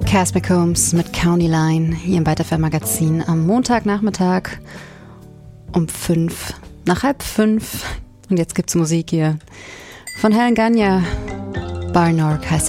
Casper Combs mit County Line hier im Weiterfahr-Magazin am Montagnachmittag um 5, nach 4:30. Und jetzt gibt's Musik hier von Helen Ganya. Barnork heißt